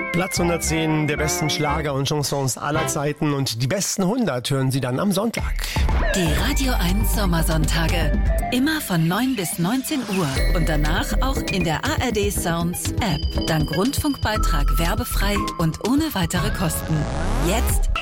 Platz 110 der besten Schlager und Chansons aller Zeiten und die besten 100 hören Sie dann am Sonntag. Die Radio 1 Sommersonntage. Immer von 9 bis 19 Uhr und danach auch in der ARD Sounds App. Dank Rundfunkbeitrag werbefrei und ohne weitere Kosten. Jetzt